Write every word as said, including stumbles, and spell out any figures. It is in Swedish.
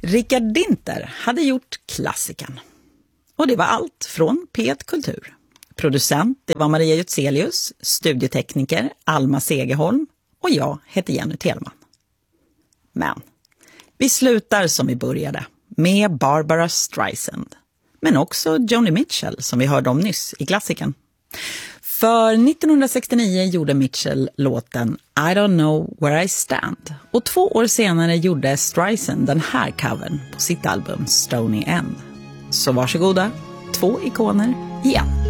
Richard Dinter hade gjort klassiken. Och det var allt från P ett Kultur. Producent, det var Maria Jutzelius, studietekniker Alma Segerholm och jag heter Jenny Telman. Men vi slutar som vi började, med Barbara Streisand. Men också Joni Mitchell som vi hörde om nyss i klassiken. För nittonhundrasextionio gjorde Mitchell låten I don't know where I stand. Och två år senare gjorde Streisand den här covern på sitt album Stony End. Så varsågoda, två ikoner igen.